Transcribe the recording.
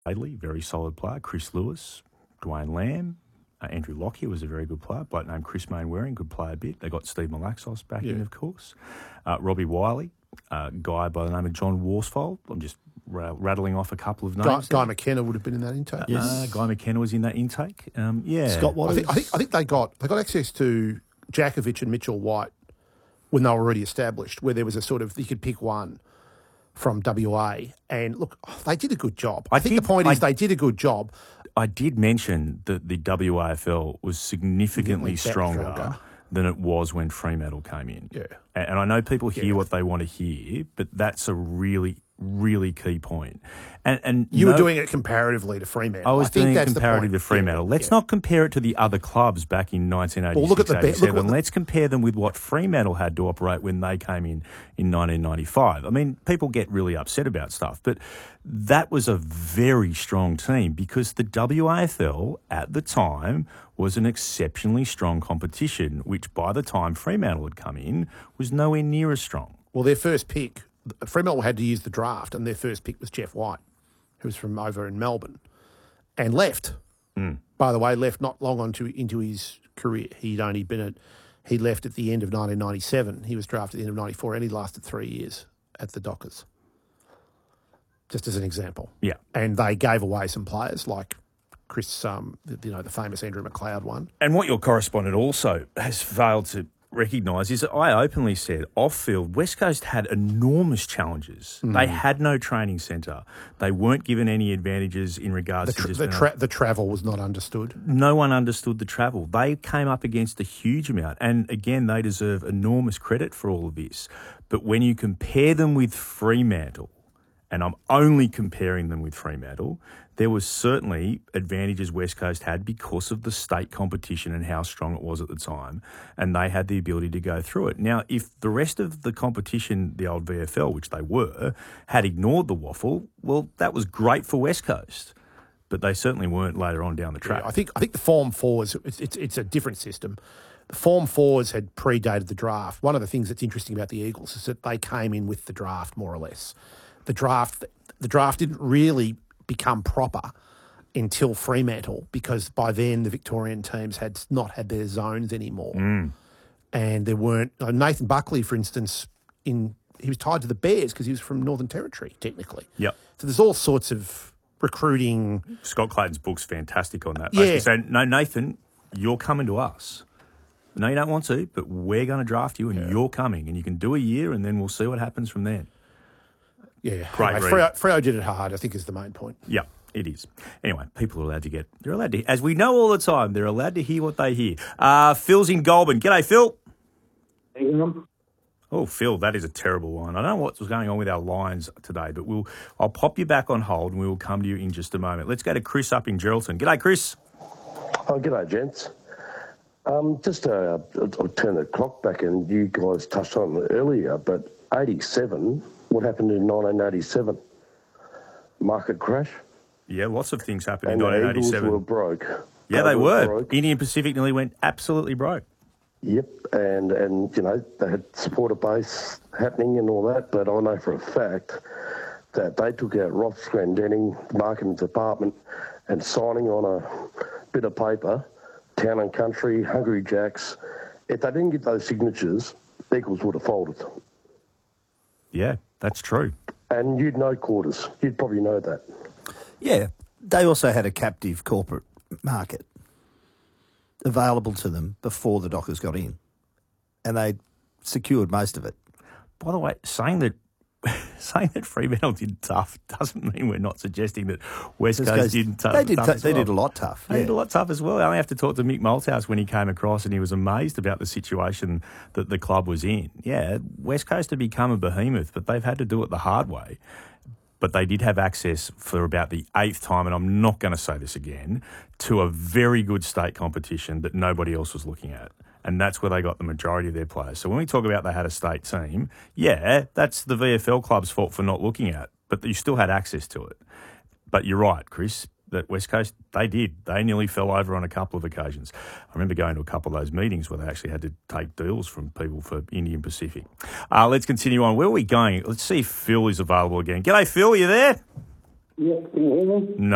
Adley, very solid player. Chris Lewis, Dwayne Lamb. Andrew Lockyer was a very good player. Bloke named Chris Mainwaring could play a bit. They got Steve Malaxos back in, of course. Robbie Wiley, a guy by the name of John Worsfold. I'm just rattling off a couple of names. Guy McKenna would have been in that intake. Guy McKenna was in that intake. Scott Waters. I think they got access to Jakovic and Mitchell White when they were already established, where there was a sort of, you could pick one from WA. And look, they did a good job. I think the point is they did a good job. I did mention that the WAFL was significantly stronger than it was when Fremantle came in. Yeah. And I know people hear what they want to hear, but that's a really, really key point. And you were doing it comparatively to Fremantle. I was doing it comparative to Fremantle. Let's not compare it to the other clubs back in 1986-87. Let's compare them with what Fremantle had to operate when they came in 1995. I mean, people get really upset about stuff, but that was a very strong team because the WAFL at the time was an exceptionally strong competition, which by the time Fremantle had come in was nowhere near as strong. Well, their first pick, Fremantle had to use the draft, and their first pick was Jeff White, who was from over in Melbourne, and left. By the way, left not long into his career. He left at the end of 1997. He was drafted at the end of 94, and he lasted 3 years at the Dockers. Just as an example. Yeah. And they gave away some players like Chris, the famous Andrew McLeod one. And what your correspondent also has failed to recognise is that I openly said off-field, West Coast had enormous challenges. They had no training centre. They weren't given any advantages in regards to the travel was not understood. No one understood the travel. They came up against a huge amount. And again, they deserve enormous credit for all of this. But when you compare them with Fremantle, and I'm only comparing them with Fremantle, there was certainly advantages West Coast had because of the state competition and how strong it was at the time, and they had the ability to go through it. Now, if the rest of the competition, the old VFL, which they were, had ignored the waffle, well, that was great for West Coast, but they certainly weren't later on down the track. Yeah, I think the Form 4s, it's a different system. The Form 4s had predated the draft. One of the things that's interesting about the Eagles is that they came in with the draft, more or less. The draft didn't really become proper until Fremantle because by then the Victorian teams had not had their zones anymore. And there weren't... Nathan Buckley, for instance, he was tied to the Bears because he was from Northern Territory, technically. Yep. So there's all sorts of recruiting... Scott Clayton's book's fantastic on that. Basically saying, no, Nathan, you're coming to us. No, you don't want to, but we're going to draft you and you're coming. And you can do a year and then we'll see what happens from there. Yeah, great. Anyway, Freo did it hard, I think, is the main point. Yeah, it is. Anyway, people are allowed to as we know all the time, they're allowed to hear what they hear. Phil's in Goulburn. G'day, Phil. Oh, Phil, that is a terrible line. I don't know what's going on with our lines today, but I'll pop you back on hold and we will come to you in just a moment. Let's go to Chris up in Geraldton. G'day, Chris. Oh, g'day, gents. Just I'll turn the clock back, and you guys touched on it earlier, but 87... What happened in 1987? Market crash. Yeah, lots of things happened in 1987. The Eagles were broke. Yeah, they were. Broke. Indian Pacific nearly went absolutely broke. Yep, and they had supporter base happening and all that, but I know for a fact that they took out Ross Glendenning, the marketing department, and signing on a bit of paper, Town and Country, Hungry Jacks. If they didn't get those signatures, the Eagles would have folded. Yeah, that's true. And you'd know Quarters. You'd probably know that. Yeah. They also had a captive corporate market available to them before the Dockers got in. And they secured most of it. By the way, saying that Fremantle did tough doesn't mean we're not suggesting that West Coast did tough. They did a lot tough. They did a lot tough as well. I only have to talk to Mick Malthouse when he came across and he was amazed about the situation that the club was in. Yeah, West Coast had become a behemoth, but they've had to do it the hard way. But they did have access for about the 8th time, and I'm not going to say this again, to a very good state competition that nobody else was looking at. And that's where they got the majority of their players. So when we talk about they had a state team, yeah, that's the VFL club's fault for not looking at, but you still had access to it. But you're right, Chris, that West Coast, they did. They nearly fell over on a couple of occasions. I remember going to a couple of those meetings where they actually had to take deals from people for Indian Pacific. Let's continue on. Where are we going? Let's see if Phil is available again. G'day, Phil, are you there? Yeah, can you hear me? No.